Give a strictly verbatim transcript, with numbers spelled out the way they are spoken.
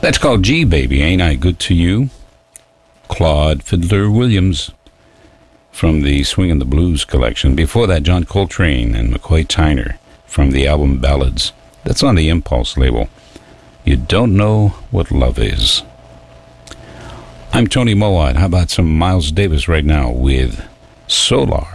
That's called G, Baby, Ain't I Good to You? Claude Fiddler Williams from the Swingin' the Blues collection. Before that, John Coltrane and McCoy Tyner from the album Ballads. That's on the Impulse label. You Don't Know What Love Is. I'm Tony Mowat. How about some Miles Davis right now with Solar?